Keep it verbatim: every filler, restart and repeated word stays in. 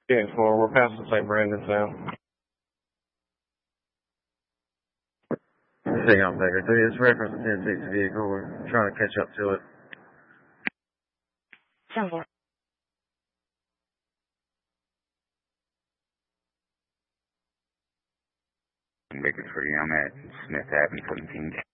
ten four, we're past the Saint Brandon now. Hang on, Baker three, it's reference to ten six vehicle. We're trying to catch up to it. ten four. Baker three, I'm at Smith Avenue, seventeen.